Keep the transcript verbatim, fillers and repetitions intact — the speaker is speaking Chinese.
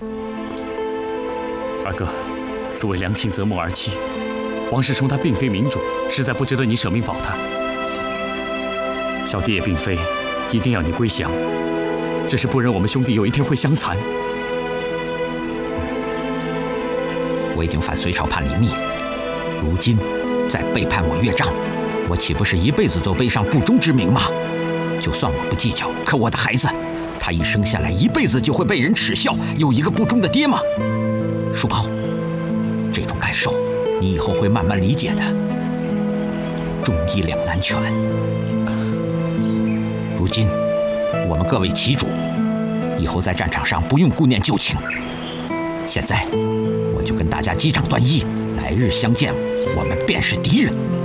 二哥，作为良亲择梦儿妻，王世充他并非明主，实在不值得你舍命保他。小弟也并非一定要你归降，只是不忍我们兄弟有一天会相残。 我已经反隋朝叛李密，如今再背叛我岳丈，我岂不是一辈子都背上不忠之名吗？就算我不计较，可我的孩子，他一生下来一辈子就会被人耻笑，有一个不忠的爹吗？叔宝，这种感受你以后会慢慢理解的。忠义两难全。如今我们各为其主，以后在战场上不用顾念旧情。现在我就跟大家击掌断义，来日相见，我们便是敌人。